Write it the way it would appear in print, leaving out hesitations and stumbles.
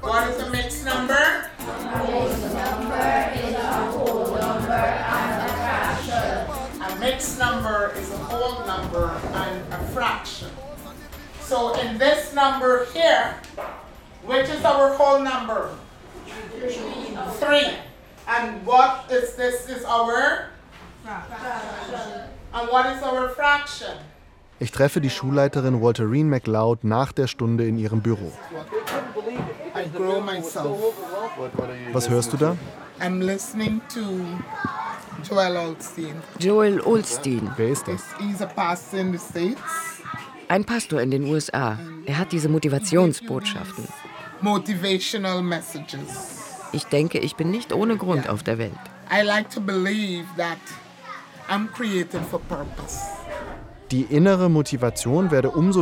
What is a mixed number? A mixed number is a whole number and a fraction. A mixed number is a whole number and a fraction. So in this number here, which is our whole number? 3. And what is this? Is our fraction. And what is our fraction? Ich treffe die Schulleiterin Walterine McLeod nach der Stunde in ihrem Büro. I grow myself. Was hörst du da? I'm listening to Joel Osteen. Joel Osteen. Wer ist das? He's a pastor in the States. Ein Pastor in den USA. Er hat diese Motivationsbotschaften. Motivational messages. Ich denke, ich bin nicht ohne Grund auf der Welt. I like to believe that I'm created for purpose. Die innere Motivation werde umso